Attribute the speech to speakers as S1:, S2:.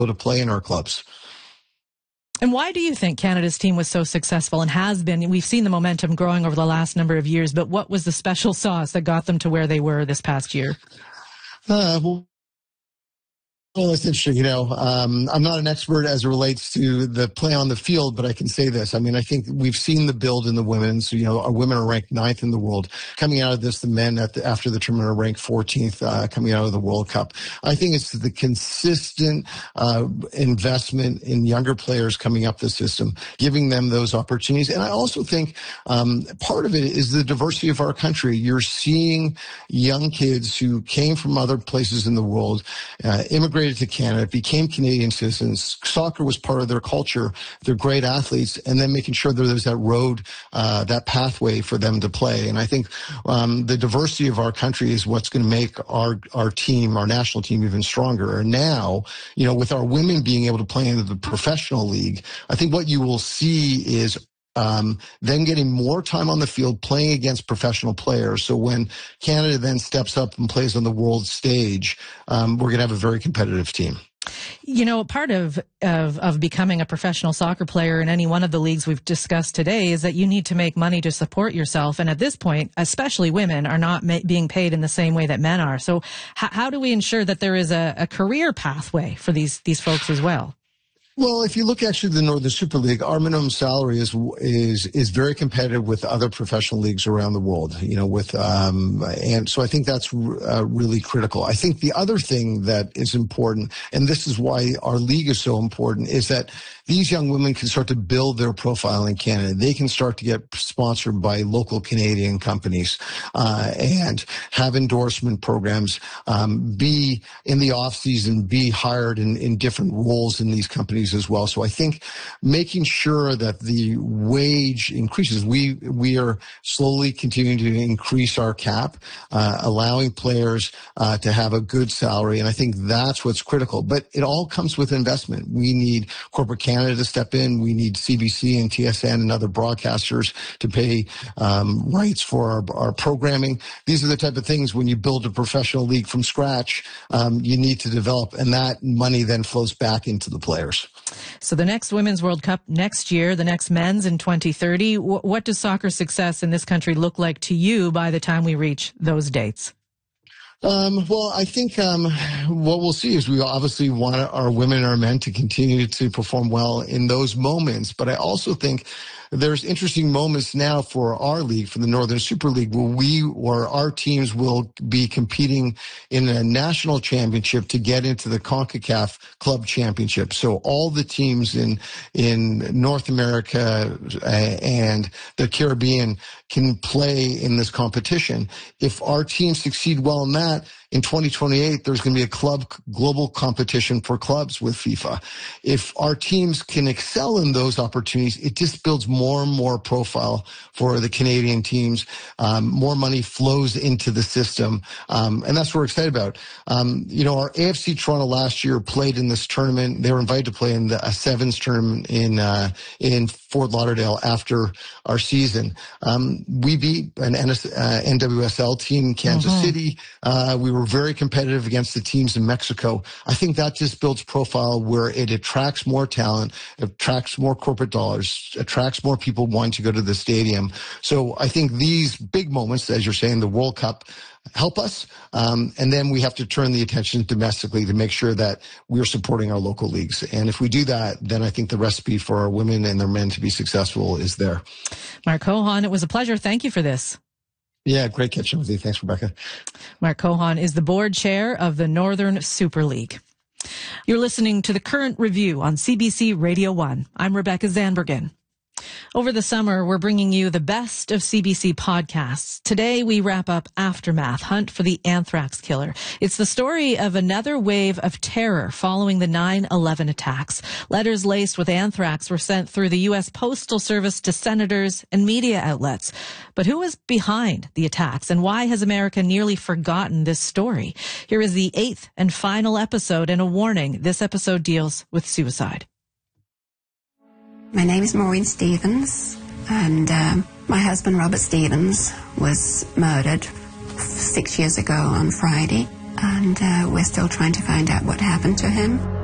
S1: to play in our clubs.
S2: And why do you think Canada's team was so successful and has been? We've seen the momentum growing over the last number of years, but what was the special sauce that got them to where they were this past year?
S1: Well, it's interesting. I'm not an expert as it relates to the play on the field, but I can say this. I mean, I think we've seen the build in the women's. Our women are ranked 9th in the world. Coming out of this, the men after the tournament are ranked 14th coming out of the World Cup. I think it's the consistent investment in younger players coming up the system, giving them those opportunities. And I also think part of it is the diversity of our country. You're seeing young kids who came from other places in the world, immigrated to Canada, became Canadian citizens. Soccer was part of their culture. They're great athletes, and then making sure that there's that road, that pathway for them to play. And I think the diversity of our country is what's going to make our team, our national team, even stronger. And now, with our women being able to play in the professional league, I think what you will see is them getting more time on the field playing against professional players. So when Canada then steps up and plays on the world stage, we're going to have a very competitive team.
S2: Part of becoming a professional soccer player in any one of the leagues we've discussed today is that you need to make money to support yourself. And at this point, especially women are not being paid in the same way that men are. So how do we ensure that there is a career pathway for these folks as well?
S1: Well, if you look actually at the Northern Super League, our minimum salary is very competitive with other professional leagues around the world, and so I think that's really critical. I think the other thing that is important, and this is why our league is so important, is that these young women can start to build their profile in Canada. They can start to get sponsored by local Canadian companies, and have endorsement programs, be in the off season, be hired in different roles in these companies as well. So I think making sure that the wage increases, we are slowly continuing to increase our cap, allowing players to have a good salary. And I think that's what's critical. But it all comes with investment. We need corporate Canada to step in. We need CBC and TSN and other broadcasters to pay rights for our programming. These are the type of things when you build a professional league from scratch, you need to develop. And that money then flows back into the players.
S2: So the next Women's World Cup next year, the next men's in 2030. What does soccer success in this country look like to you by the time we reach those dates?
S1: Well, I think what we'll see is we obviously want our women and our men to continue to perform well in those moments. But I also think there's interesting moments now for our league, for the Northern Super League, where our teams will be competing in a national championship to get into the CONCACAF Club Championship. So all the teams in North America and the Caribbean can play in this competition. If our teams succeed well in that, in 2028, there's going to be a global competition for clubs with FIFA. If our teams can excel in those opportunities, it just builds more and more profile for the Canadian teams. More money flows into the system. And that's what we're excited about. Our AFC Toronto last year played in this tournament. They were invited to play in a sevens tournament in Fort Lauderdale after our season. We beat an NWSL team in Kansas City. We were very competitive against the teams in Mexico. I think that just builds profile where it attracts more talent, attracts more corporate dollars, attracts more people wanting to go to the stadium. So I think these big moments, as you're saying, the World Cup, help us. And then we have to turn the attention domestically to make sure that we're supporting our local leagues. And if we do that, then I think the recipe for our women and their men to be successful is there.
S2: Mark Cohon, it was a pleasure. Thank you for this.
S1: Yeah, great catching with you. Thanks, Rebecca.
S2: Mark Cohon is the board chair of the Northern Super League. You're listening to The Current Review on CBC Radio 1. I'm Rebecca Zandbergen. Over the summer, we're bringing you the best of CBC podcasts. Today, we wrap up Aftermath, Hunt for the Anthrax Killer. It's the story of another wave of terror following the 9/11 attacks. Letters laced with anthrax were sent through the U.S. Postal Service to senators and media outlets. But who was behind the attacks, and why has America nearly forgotten this story? Here is the 8th and final episode, and a warning. This episode deals with suicide.
S3: My name is Maureen Stevens, and my husband, Robert Stevens, was murdered 6 years ago on Friday, and we're still trying to find out what happened to him.